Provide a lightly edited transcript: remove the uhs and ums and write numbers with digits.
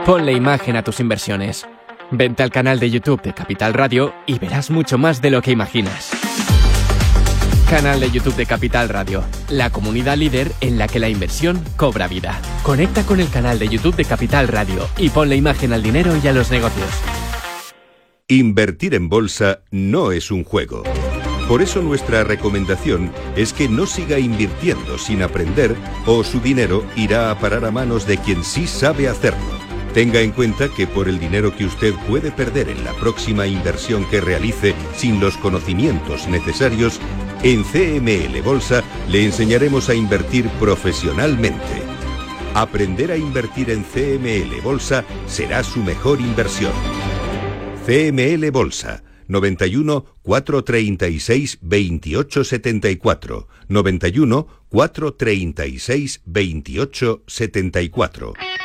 Ponle imagen a tus inversiones. Vente al canal de YouTube de Capital Radio y verás mucho más de lo que imaginas. Canal de YouTube de Capital Radio, la comunidad líder en la que la inversión cobra vida. Conecta con el canal de YouTube de Capital Radio y ponle imagen al dinero y a los negocios. Invertir en bolsa no es un juego. Por eso nuestra recomendación es que no siga invirtiendo sin aprender o su dinero irá a parar a manos de quien sí sabe hacerlo. Tenga en cuenta que por el dinero que usted puede perder en la próxima inversión que realice sin los conocimientos necesarios, en CML Bolsa le enseñaremos a invertir profesionalmente. Aprender a invertir en CML Bolsa será su mejor inversión. CML Bolsa 91 436 28 74 91 436 28 74.